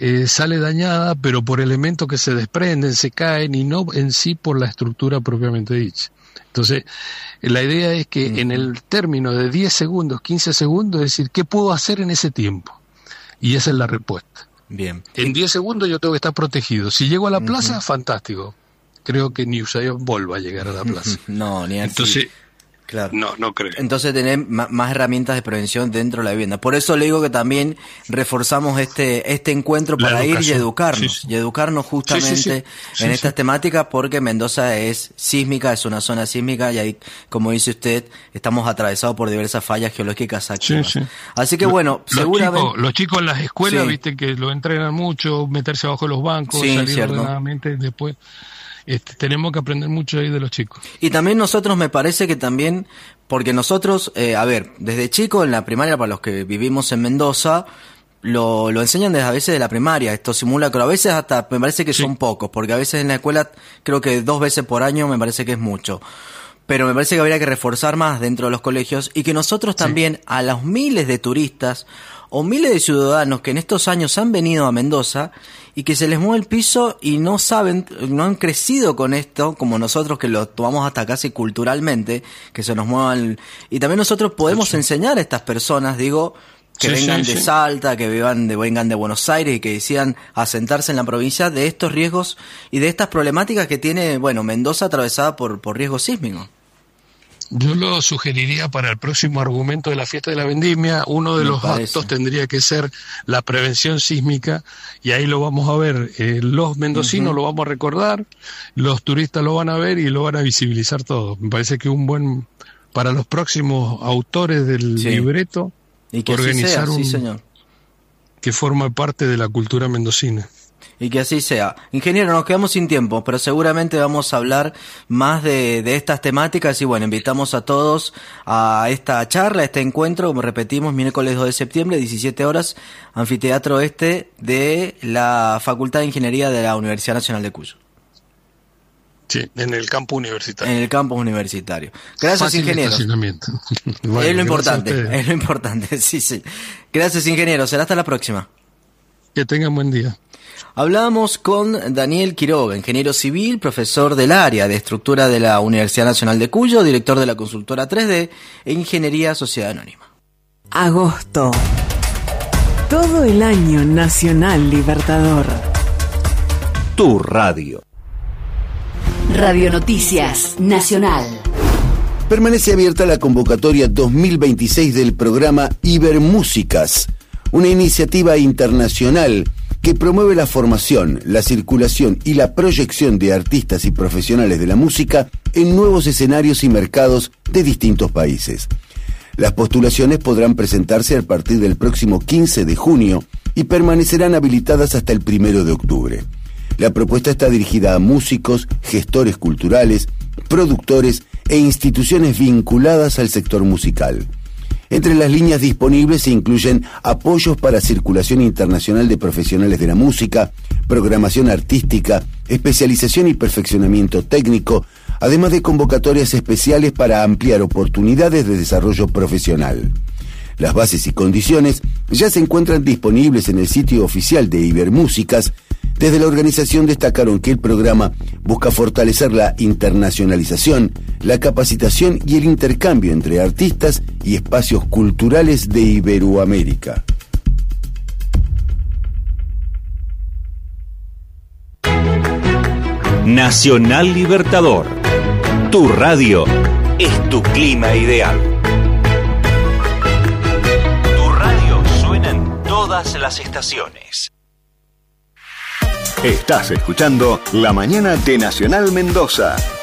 sale dañada, pero por elementos que se desprenden, se caen, y no en sí por la estructura propiamente dicha. Entonces, la idea es que en el término de 10 segundos, 15 segundos, es decir, ¿qué puedo hacer en ese tiempo? Y esa es la respuesta. Bien. En 10 segundos yo tengo que estar protegido. Si llego a la plaza, fantástico. Creo que ni Usain Bolt va a llegar a la plaza. No, ni así. Entonces, claro. No creo. Entonces tener más herramientas de prevención dentro de la vivienda. Por eso le digo que también reforzamos este encuentro para ir y educarnos. Sí. Y educarnos justamente en estas temáticas, porque Mendoza es sísmica, es una zona sísmica, y ahí, como dice usted, estamos atravesados por diversas fallas geológicas activas. Sí. Así que bueno, seguramente... Los chicos en las escuelas, viste, que lo entrenan mucho, meterse abajo de los bancos, salir ordenadamente, después... tenemos que aprender mucho ahí de los chicos. Y también nosotros, me parece que también, porque nosotros, desde chico en la primaria, para los que vivimos en Mendoza, lo enseñan desde a veces de la primaria, estos simulacros, a veces hasta me parece que son pocos, porque a veces en la escuela creo que 2 veces por año me parece que es mucho. Pero me parece que habría que reforzar más dentro de los colegios, y que nosotros también, a los miles de turistas o miles de ciudadanos que en estos años han venido a Mendoza y que se les mueve el piso y no saben, no han crecido con esto como nosotros, que lo tomamos hasta casi culturalmente, que se nos muevan. Y también nosotros podemos enseñar a estas personas, que vengan de Salta, que vengan de Buenos Aires y que decidan asentarse en la provincia, de estos riesgos y de estas problemáticas que tiene, Mendoza atravesada por riesgo sísmico. Yo lo sugeriría para el próximo argumento de la fiesta de la vendimia. Uno de los actos tendría que ser la prevención sísmica, y ahí lo vamos a ver. Los mendocinos lo vamos a recordar, los turistas lo van a ver y lo van a visibilizar todo. Me parece que para los próximos autores del libreto, y que organizar así sea, señor, que forma parte de la cultura mendocina. Y que así sea. Ingeniero, nos quedamos sin tiempo, pero seguramente vamos a hablar más de estas temáticas, y invitamos a todos a esta charla, a este encuentro, como repetimos, miércoles 2 de septiembre, 17 horas, Anfiteatro Este de la Facultad de Ingeniería de la Universidad Nacional de Cuyo. Sí, en el campus universitario. En el campus universitario. Gracias, ingeniero. Es lo importante, sí. Gracias, ingeniero. Será hasta la próxima. Que tengan buen día. Hablamos con Daniel Quiroga, ingeniero civil, profesor del área de estructura de la Universidad Nacional de Cuyo, director de la consultora 3D e Ingeniería Sociedad Anónima. Agosto. Todo el año Nacional Libertador. Tu radio. Radio Noticias Nacional. Permanece abierta la convocatoria 2026 del programa Ibermúsicas, una iniciativa internacional que promueve la formación, la circulación y la proyección de artistas y profesionales de la música en nuevos escenarios y mercados de distintos países. Las postulaciones podrán presentarse a partir del próximo 15 de junio y permanecerán habilitadas hasta el 1 de octubre. La propuesta está dirigida a músicos, gestores culturales, productores e instituciones vinculadas al sector musical. Entre las líneas disponibles se incluyen apoyos para circulación internacional de profesionales de la música, programación artística, especialización y perfeccionamiento técnico, además de convocatorias especiales para ampliar oportunidades de desarrollo profesional. Las bases y condiciones ya se encuentran disponibles en el sitio oficial de Ibermúsicas. Desde la organización destacaron que el programa busca fortalecer la internacionalización, la capacitación y el intercambio entre artistas y espacios culturales de Iberoamérica. Nacional Libertador. Tu radio es tu clima ideal. Tu radio suena en todas las estaciones. Estás escuchando La Mañana de Nacional Mendoza.